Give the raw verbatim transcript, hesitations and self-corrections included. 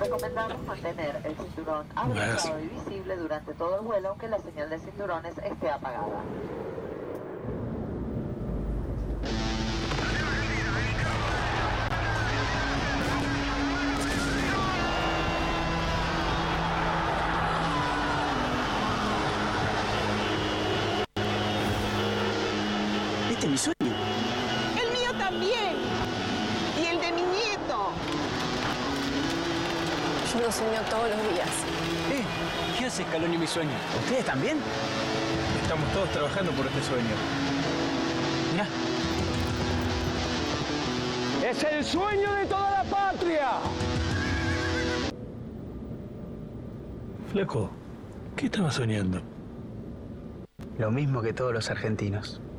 Recomendamos mantener el cinturón abrazado y visible durante todo el vuelo, aunque la señal de cinturones esté apagada. Este es mi sueño. El mío también. Y el de mi nieto. Yo lo sueño todos los días. ¿Eh? ¿Qué hace Scaloni mi sueño? ¿Ustedes también? Estamos todos trabajando por este sueño. Mirá. ¡Es el sueño de toda la patria! Flaco, ¿qué estabas soñando? Lo mismo que todos los argentinos.